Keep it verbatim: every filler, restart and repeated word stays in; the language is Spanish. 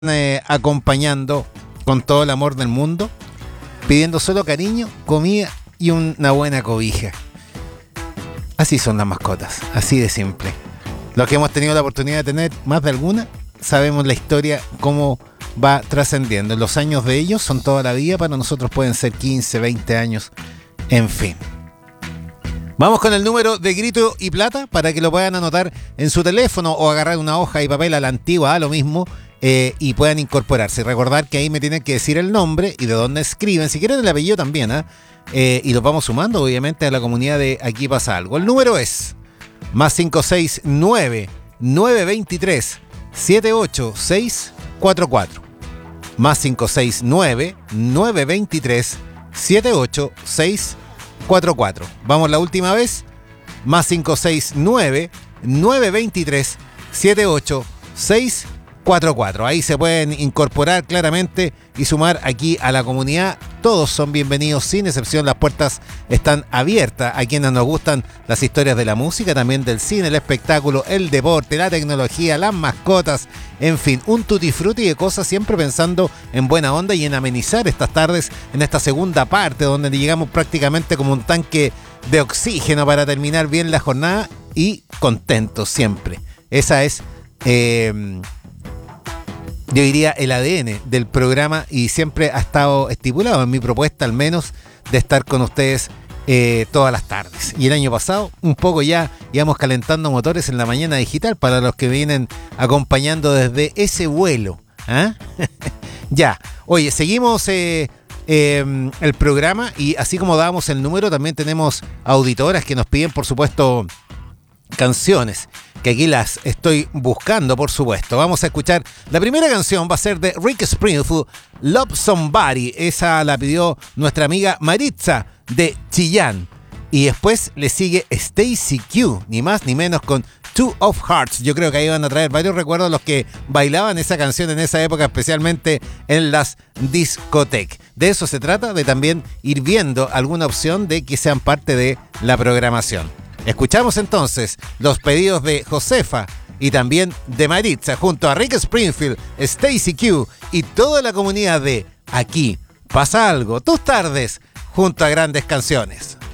eh, acompañando con todo el amor del mundo, pidiendo solo cariño, comida y una buena cobija. Así son las mascotas, así de simple. Los que hemos tenido la oportunidad de tener más de alguna, sabemos la historia, cómo va trascendiendo. Los años de ellos son toda la vida, para nosotros pueden ser quince, veinte años, en fin. Vamos con el número de Grito y Plata para que lo puedan anotar en su teléfono o agarrar una hoja y papel a la antigua, a lo mismo, eh, y puedan incorporarse. Recordar que ahí me tienen que decir el nombre y de dónde escriben, si quieren el apellido también, ¿eh? Eh, y los vamos sumando, obviamente, a la comunidad de Aquí Pasa Algo. El número es más cinco seis nueve, nueve dos tres, siete ocho seis cuatro cuatro. Más cinco seis nueve, nueve dos tres, siete ocho seis cuatro cuatro. Vamos la última vez. Más cinco seis nueve, nueve dos tres, siete ocho seis cuatro cuatro. Ahí se pueden incorporar claramente y sumar aquí a la comunidad. Todos son bienvenidos, sin excepción. Las puertas están abiertas a quienes nos gustan las historias de la música, también del cine, el espectáculo, el deporte, la tecnología, las mascotas, en fin, un tutti frutti de cosas, siempre pensando en buena onda y en amenizar estas tardes en esta segunda parte, donde llegamos prácticamente como un tanque de oxígeno para terminar bien la jornada y contentos siempre. Esa es... Eh, Yo diría el A D N del programa, y siempre ha estado estipulado en mi propuesta, al menos, de estar con ustedes eh, todas las tardes. Y el año pasado, un poco ya íbamos calentando motores en la mañana digital para los que vienen acompañando desde ese vuelo. ¿Ah? Ya, oye, seguimos eh, eh, el programa, y así como dábamos el número, también tenemos auditoras que nos piden, por supuesto, canciones, que aquí las estoy buscando, por supuesto. Vamos a escuchar, la primera canción va a ser de Rick Springfield, Love Somebody. Esa la pidió nuestra amiga Maritza de Chillán. Y después le sigue Stacy Q, ni más ni menos, con Two of Hearts. Yo creo que ahí van a traer varios recuerdos los que bailaban esa canción en esa época, especialmente en las discotecas. De eso se trata, de también ir viendo alguna opción de que sean parte de la programación. Escuchamos entonces los pedidos de Josefa y también de Maritza junto a Rick Springfield, Stacy Q y toda la comunidad de Aquí Pasa Algo. Tus tardes junto a grandes canciones.